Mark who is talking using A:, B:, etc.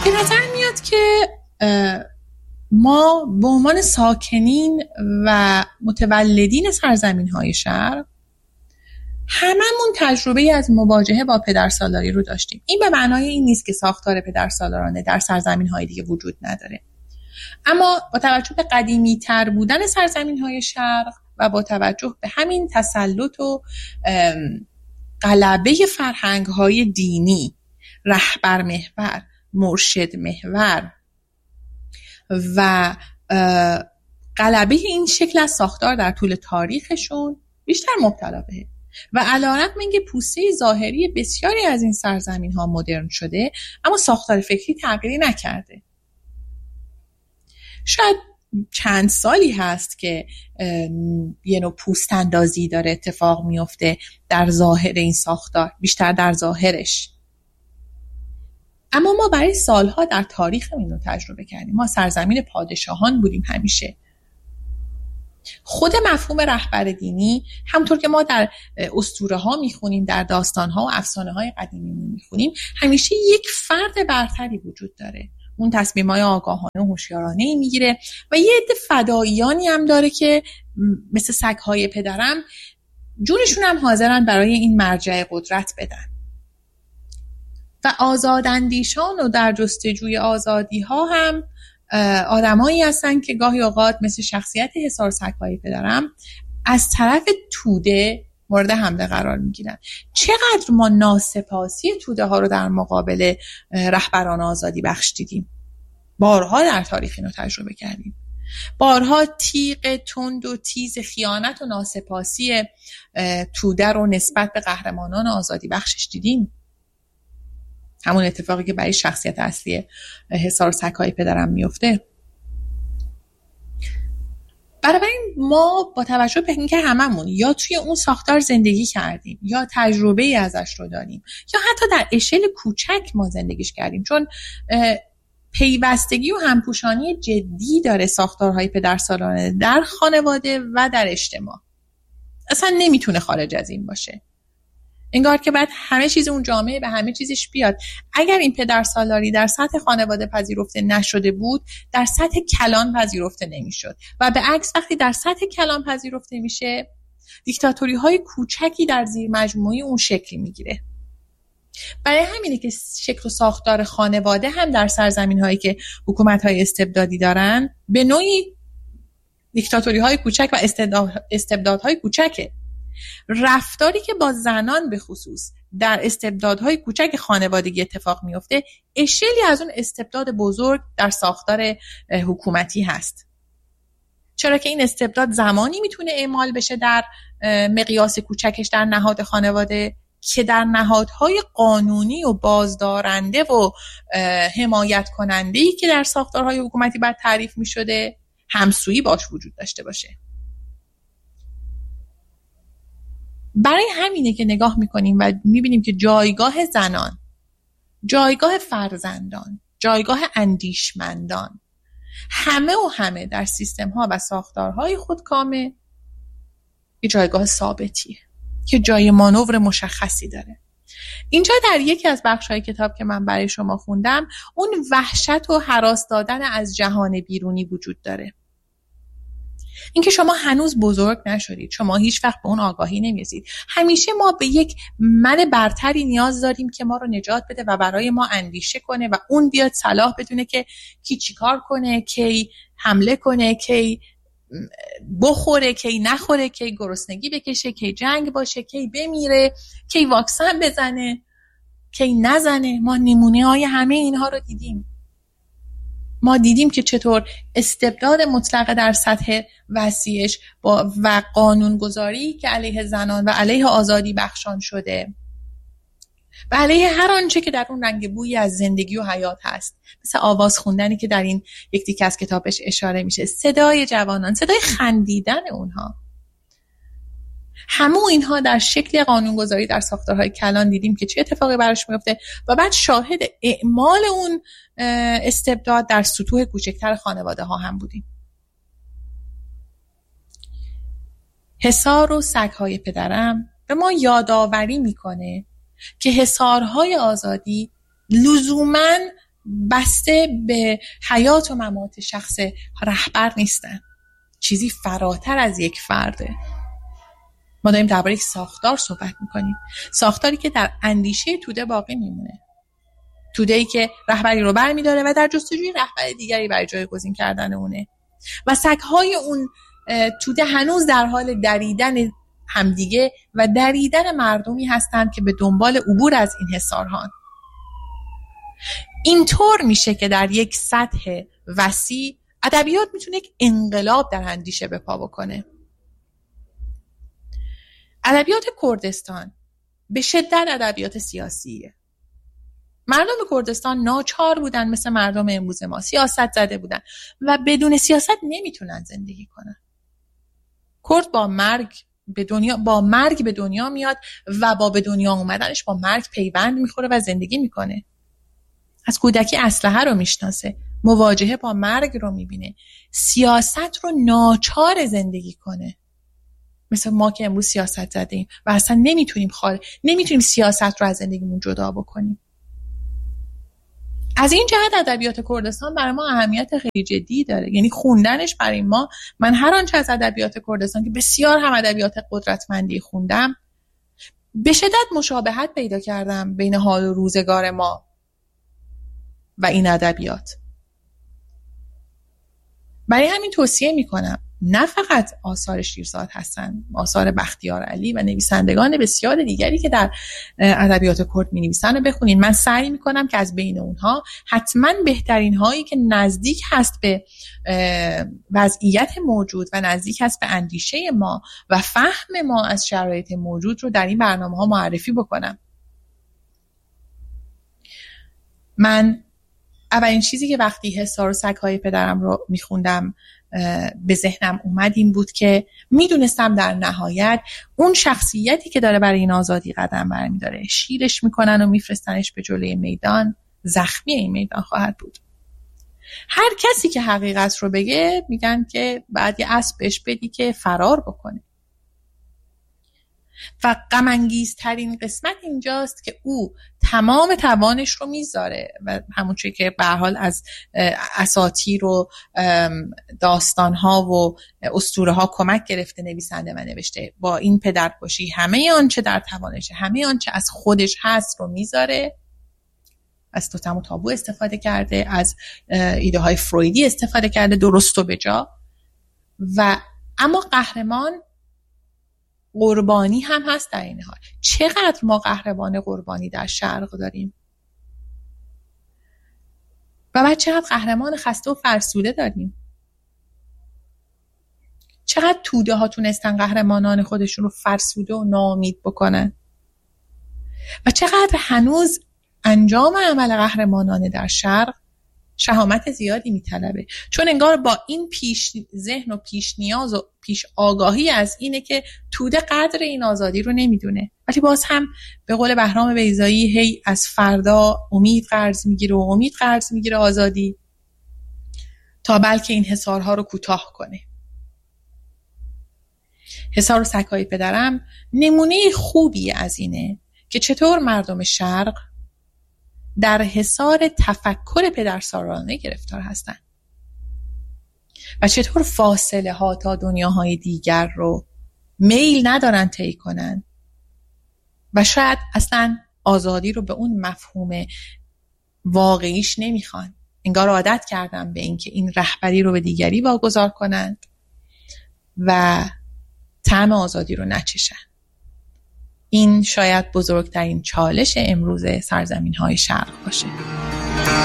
A: نظر میاد که ما به عنوان ساکنین و متولدین سرزمین‌های شرق هممون تجربه از مواجهه با پدرسالاری رو داشتیم. این به معنای این نیست که ساختار پدرسالارانه در سرزمین‌های دیگه وجود نداره. اما با توجه به قدیمی‌تر بودن سرزمین‌های شرق و با توجه به همین تسلط و غلبه فرهنگ‌های دینی، رهبر محور، مرشد محور و غلبه این شکل از ساختار در طول تاریخشون بیشتر مبتلا بهه و علی‌رغم اینکه پوسته ظاهری بسیاری از این سرزمین‌ها مدرن شده، اما ساختار فکری تغییری نکرده. شاید چند سالی هست که یه نوع پوست اندازی داره اتفاق میفته در ظاهر این ساختار، بیشتر در ظاهرش. اما ما برای سالها در تاریخ اینو تجربه کردیم. ما سرزمین پادشاهان بودیم همیشه. خود مفهوم رهبر دینی، همونطور که ما در اسطوره ها میخونیم، در داستان ها و افسانه های قدیمی میخونیم، همیشه یک فرد برتری وجود داره. اون تصمیم‌های آگاهانه و هوشیارانه میگیره و یه عده فداییانی هم داره که مثل سگ‌های پدرم جونشون هم حاضرن برای این مرجع قدرت بدن. و آزاداندیشان و در جستجوی آزادی ها هم آدمایی هستن که گاهی اوقات مثل شخصیت حصار سگ‌های پدرم از طرف توده مورد حمله قرار میگیرن. چقدر ما ناسپاسی توده ها رو در مقابل رهبران آزادی بخش دیدیم. بارها در تاریخ اینو تجربه کردیم. بارها تیغ تند و تیز خیانت و ناسپاسی توده رو نسبت به قهرمانان آزادی بخشش دیدیم. همون اتفاقی که برای شخصیت اصلی حصار سگ‌های پدرم میفته. بنابراین ما با توجه به اینکه هممون یا توی اون ساختار زندگی کردیم یا تجربه‌ای ازش رو داریم یا حتی در اشل کوچک ما زندگیش کردیم، چون پیوستگی و همپوشانی جدی داره ساختارهای پدرسالارانه در خانواده و در اجتماع. اصلا نمیتونه خارج از این باشه. انگار که بعد همه چیز اون جامعه به همه چیزش بیاد. اگر این پدرسالاری در سطح خانواده پذیرفته نشده بود، در سطح کلان پذیرفته نمیشد و به عکس وقتی در سطح کلان پذیرفته میشه، دیکتاتوری های کوچکی در زیر مجموعه اون شکل میگیره. برای همینه که شکل و ساختار خانواده هم در سرزمین هایی که حکومت های استبدادی دارن به نوعی دیکتاتوری های کوچک و استبدادهای کوچکه. رفتاری که با زنان به خصوص در استبدادهای کوچک خانوادگی اتفاق میفته، اشلی از اون استبداد بزرگ در ساختار حکومتی هست. چرا که این استبداد زمانی میتونه اعمال بشه در مقیاس کوچکش در نهاد خانواده که در نهادهای قانونی و بازدارنده و حمایت کننده‌ای که در ساختارهای حکومتی بعد تعریف میشده همسویی باش وجود داشته باشه. برای همینه که نگاه میکنیم و میبینیم که جایگاه زنان، جایگاه فرزندان، جایگاه اندیشمندان همه در سیستم ها و ساختارهای خودکامه یه جایگاه ثابتیه که جای مانور مشخصی داره. اینجا در یکی از بخش‌های کتاب که من برای شما خوندم، اون وحشت و هراس دادن از جهان بیرونی وجود داره. اینکه شما هنوز بزرگ نشدید، شما هیچ وقت به اون آگاهی نمی‌رسید. همیشه ما به یک من برتری نیاز داریم که ما رو نجات بده و برای ما اندیشه کنه و اون بیاد صلاح بدونه که کی چیکار کنه، کی حمله کنه، کی بخوره، کی نخوره، کی گرسنگی بکشه، کی جنگ باشه، کی بمیره، کی واکسن بزنه، کی نزنه. ما نمونه‌های همه اینها رو دیدیم. ما دیدیم که چطور استبداد مطلق در سطح وسیعش و قانونگذاری که علیه زنان و علیه آزادی بخشان شده و علیه هر آنچه که در اون رنگ بویی از زندگی و حیات هست، مثل آواز خوندنی که در این یک تیکه از کتابش اشاره میشه، صدای جوانان، صدای خندیدن اونها، همه اینها در شکل قانونگذاری در ساختارهای کلان دیدیم که چه اتفاقی براش میفته و بعد شاهد اعمال اون استبداد در سطوح کوچکتر خانواده ها هم بودیم. حصار و سگ‌های پدرم به ما یادآوری میکنه که حصارهای آزادی لزوماً بسته به حیات و ممات شخص رهبر نیستن، چیزی فراتر از یک فرده. ما داریم درباره یک ساختار صحبت میکنیم، ساختاری که در اندیشه توده باقی میمونه، توده‌ای که رهبری رو برمی‌داره و در جستجوی رهبر دیگری برای جایگزین کردن اونه و سگ‌های اون توده هنوز در حال دریدن همدیگه و دریدن مردمی هستند که به دنبال عبور از این حصارهان. اینطور میشه که در یک سطح وسیع ادبیات میتونه یک انقلاب در اندیشه به پا بکنه. ادبیات کردستان به شدت ادبیات سیاسیه. مردم کردستان ناچار بودن مثل مردم امروز ما، سیاست زده بودن و بدون سیاست نمیتونن زندگی کنن. کرد با مرگ به دنیا میاد و با به دنیا اومدنش با مرگ پیوند میخوره و زندگی میکنه. از کودکی اسلحه رو میشناسه، مواجهه با مرگ رو میبینه، سیاست رو ناچار زندگی کنه. مثل ما که امروز سیاست زدیم و اصلا نمیتونیم سیاست رو از زندگیمون جدا بکنیم. از این جهت ادبیات کردستان برای ما اهمیت خیلی جدی داره. یعنی خوندنش برای ما، من هر آنچه از ادبیات کردستان که بسیار هم ادبیات قدرتمندی خوندم، به شدت مشابهت پیدا کردم بین حال و روزگار ما و این ادبیات. برای همین توصیه میکنم نه فقط آثار شیرزاد هستن، آثار بختیار علی و نویسندگان بسیار دیگری که در ادبیات کرد می‌نویسن رو بخونین. من سعی میکنم که از بین اونها حتما بهترین هایی که نزدیک هست به وضعیت موجود و نزدیک هست به اندیشه ما و فهم ما از شرایط موجود رو در این برنامه‌ها معرفی بکنم. من اولین چیزی که وقتی حصار و سگ‌های پدرم رو میخوندم به ذهنم اومد این بود که میدونستم در نهایت اون شخصیتی که داره برای این آزادی قدم برمی‌داره، شیرش میکنن و میفرستنش به جلوی میدان، زخمی این میدان خواهد بود. هر کسی که حقیقت رو بگه میگن که بعد یه اسب بهش بدی که فرار بکنه. و غم انگیزترین قسمت اینجاست که او تمام توانش رو میذاره و همون چیزی که به هر حال از اساطیر و داستان‌ها و اسطوره‌ها کمک گرفته نویسنده و نوشته، با این پدرکشی همه آنچه در توانشه، همه آنچه از خودش هست رو میذاره. از توتم و تابو استفاده کرده، از ایده های فرویدی استفاده کرده، درست و بجا. و اما قهرمان قربانی هم هست در این حال. چقدر ما قهرمان قربانی در شرق داریم و بعد چقدر قهرمان خسته و فرسوده داریم. چقدر توده ها تونستن قهرمانان خودشون رو فرسوده و ناامید بکنن و چقدر هنوز انجام عمل قهرمانانه در شرق شهامت زیادی میطلبه، چون انگار با این پیش ذهن و پیش نیاز و پیش آگاهی از اینه که توده قدر این آزادی رو نمیدونه، ولی باز هم به قول بهرام بیضایی هی از فردا امید قرض میگیره آزادی تا بلکه این حصارها رو کوتاه کنه. حصار و سگ‌های پدرم نمونه خوبی از اینه که چطور مردم شرق در حصار تفکر پدرسالارانه گرفتار هستن و چطور فاصله ها تا دنیاهای دیگر رو میل ندارن طی کنن و شاید اصلا آزادی رو به اون مفهوم واقعیش نمیخوان. انگار عادت کردن به این که این رهبری رو به دیگری واگذار کنند و طعم آزادی رو نچشن. این شاید بزرگترین چالش امروز سرزمین‌های شرق باشه.